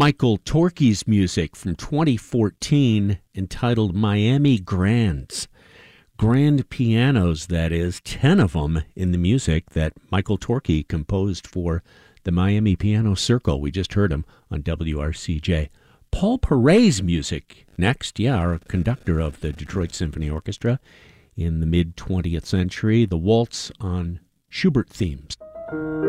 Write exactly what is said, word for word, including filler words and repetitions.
Michael Torke's music from twenty fourteen entitled Miami Grands. Grand pianos, that is, ten of them in the music that Michael Torke composed for the Miami Piano Circle. We just heard him on W R C J. Paul Paret's music next, yeah, our conductor of the Detroit Symphony Orchestra in the mid-twentieth century, the waltz on Schubert themes.